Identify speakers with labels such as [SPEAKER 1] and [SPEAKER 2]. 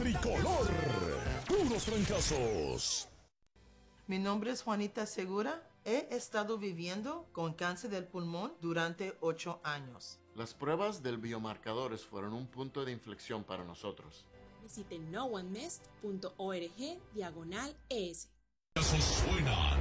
[SPEAKER 1] tricolor. Puros fracasos.
[SPEAKER 2] Mi nombre es Juanita Segura. He estado viviendo con cáncer del pulmón durante 8 años.
[SPEAKER 3] Las pruebas del biomarcadores fueron un punto de inflexión para nosotros.
[SPEAKER 4] Visite noonemest.org/es.
[SPEAKER 1] Suenan